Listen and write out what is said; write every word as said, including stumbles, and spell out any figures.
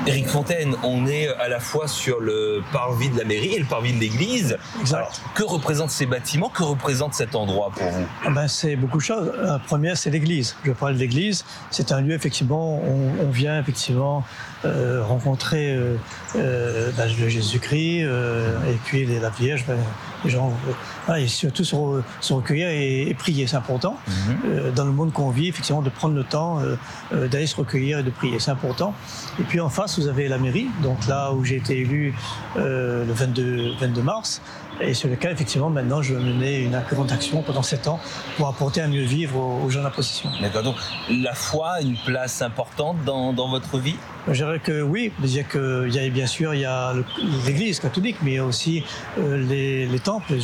Éric Fontaine, on est à la fois sur le parvis de la mairie et le parvis de l'église. Exact. Alors, que représentent ces bâtiments? Que représente cet endroit pour vous? Ah ben, c'est beaucoup de choses. La première, c'est l'église. Je parle de l'église. C'est un lieu, effectivement, on, on vient effectivement euh, rencontrer euh, euh, ben, le Jésus-Christ euh, et puis les, la Vierge. Ben, les gens, euh, voilà, et surtout se, re, se recueillir et, et prier, c'est important. Mm-hmm. euh, dans le monde qu'on vit, effectivement, de prendre le temps euh, euh, d'aller se recueillir et de prier, c'est important. Et puis en face, vous avez la mairie, donc là où j'ai été élu euh, le vingt-deux mars, et sur lequel, effectivement, maintenant, je menais une grande action pendant sept ans pour apporter un mieux vivre aux, aux gens de la procession. D'accord, donc la foi a une place importante dans, dans votre vie? Je dirais que oui, il y a bien sûr il y a l'église catholique, mais il y a aussi euh, les, les temples.